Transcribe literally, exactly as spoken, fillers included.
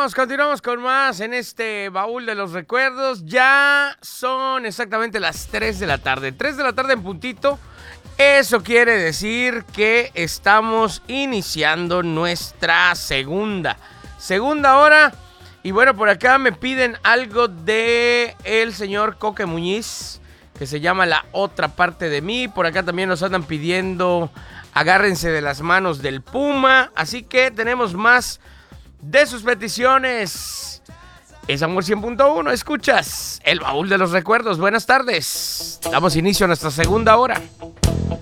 Continuamos, continuamos con más en este baúl de los recuerdos. Ya son exactamente las tres de la tarde. tres de la tarde en puntito. Eso quiere decir que estamos iniciando nuestra segunda. Segunda hora. Y bueno, por acá me piden algo de el señor Coque Muñiz, que se llama La Otra Parte de Mí. Por acá también nos andan pidiendo Agárrense de las Manos del Puma. Así que tenemos más de sus peticiones. Es Amor cien punto uno. Escuchas el baúl de los recuerdos. Buenas tardes. Damos inicio a nuestra segunda hora.